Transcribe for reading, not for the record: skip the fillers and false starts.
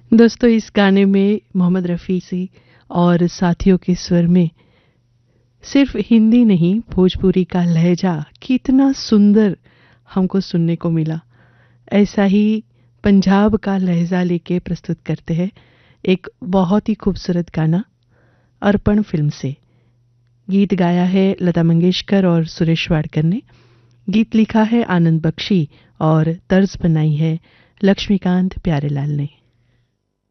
दोस्तों, इस गाने में मोहम्मद रफ़ी जी और साथियों के स्वर में सिर्फ हिंदी नहीं, भोजपुरी का लहजा कितना सुंदर हमको सुनने को मिला। ऐसा ही पंजाब का लहजा लेके प्रस्तुत करते हैं एक बहुत ही खूबसूरत गाना अर्पण फ़िल्म से। गीत गाया है लता मंगेशकर और सुरेश वाडकर ने। गीत लिखा है आनंद बख्शी और तर्ज बनाई है लक्ष्मीकांत प्यारेलाल ने।